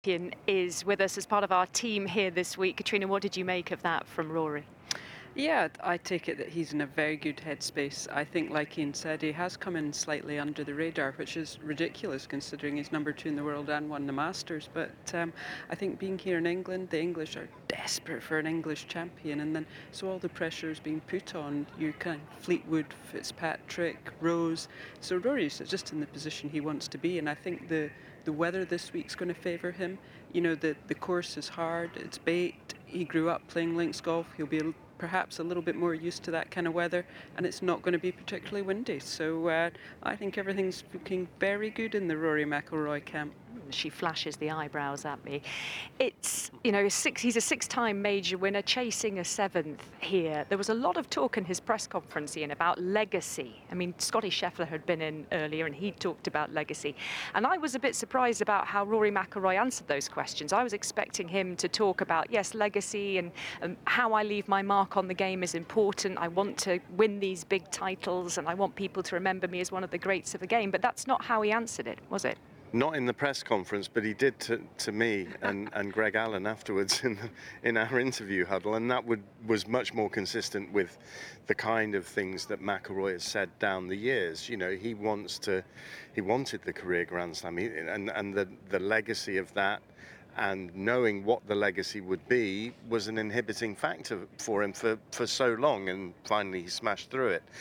Is with us as part of our team here this week. Katrina, what did you make of that from Rory? Yeah, I take it that he's in a very good headspace. I think, like Ian said, he has come in slightly under the radar, which is ridiculous considering he's number 2 in the world and won the Masters. But I think being here in England, the English are desperate for an English champion, and then so all the pressure is being put on you, kind of Fleetwood, Fitzpatrick, Rose. So Rory's just in the position he wants to be, and I think the weather this week's going to favour him. You know, the course is hard, it's baked. He grew up playing links golf. He'll be perhaps a little bit more used to that kind of weather, and it's not going to be particularly windy. So I think everything's looking very good in the Rory McIlroy camp. She flashes the eyebrows at me. It's, he's a six-time major winner, chasing a seventh here. There was a lot of talk in his press conference, Ian, about legacy. I mean, Scotty Scheffler had been in earlier and he talked about legacy. And I was a bit surprised about how Rory McIlroy answered those questions. I was expecting him to talk about, yes, legacy and how I leave my mark on the game is important. I want to win these big titles and I want people to remember me as one of the greats of the game. But that's not how he answered it, was it? Not in the press conference, but he did to me and Greg Allen afterwards in our interview huddle, and that was much more consistent with the kind of things that McIlroy has said down the years. You know, he wanted the career Grand Slam, and the legacy of that, and knowing what the legacy would be was an inhibiting factor for him for so long, and finally he smashed through it.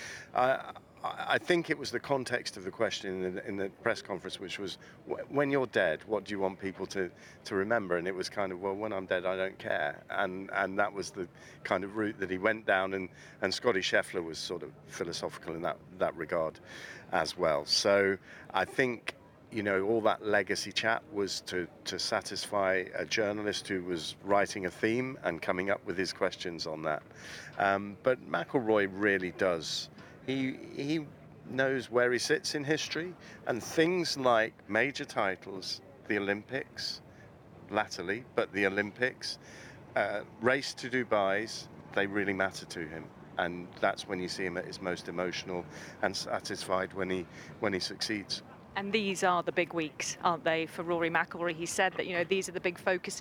I think it was the context of the question in the press conference, which was, when you're dead, what do you want people to remember? And it was kind of, well, when I'm dead, I don't care. And that was the kind of route that he went down. And Scotty Scheffler was sort of philosophical in that regard as well. So I think, you know, all that legacy chat was to satisfy a journalist who was writing a theme and coming up with his questions on that. But McIlroy really does. He knows where he sits in history, and things like major titles, the Olympics, latterly, but the Olympics, race to Dubai's, they really matter to him. And that's when you see him at his most emotional and satisfied when he succeeds. And these are the big weeks, aren't they, for Rory McIlroy? He said that, these are the big focuses